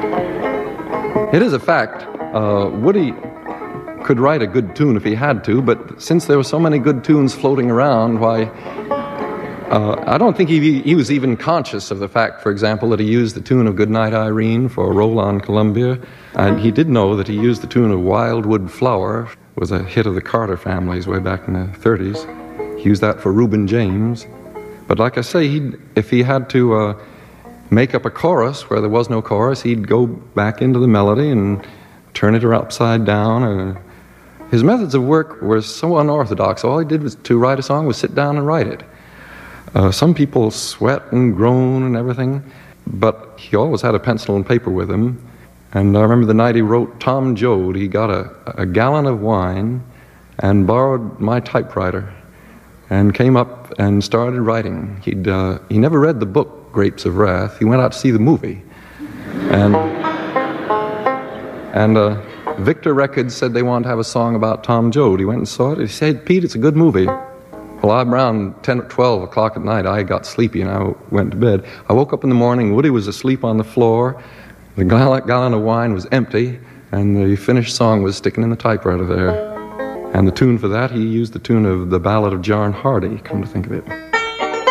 It is a fact. Woody could write a good tune if he had to, but since there were so many good tunes floating around, why, I don't think he was even conscious of the fact, for example, that he used the tune of Goodnight Irene for Roll on Columbia, and he did know that he used the tune of Wildwood Flower, was a hit of the Carter families way back in the 30s. He used that for Reuben James. But like I say, if he had to make up a chorus where there was no chorus, he'd go back into the melody and turn it upside down. And his methods of work were so unorthodox. All he did was to write a song was sit down and write it. Some people sweat and groan and everything, but he always had a pencil and paper with him. And I remember the night he wrote Tom Joad, he got a gallon of wine and borrowed my typewriter and came up and started writing. He never read the book, Grapes of Wrath. He went out to see the movie. And Victor Records said they wanted to have a song about Tom Joad. He went and saw it. He said, "Pete, it's a good movie." Well, around 10 or 12 o'clock at night, I got sleepy and I went to bed. I woke up in the morning, Woody was asleep on the floor, the gallon of wine was empty, and the finished song was sticking in the typewriter there. And the tune for that, he used the tune of the Ballad of John Hardy, come to think of it.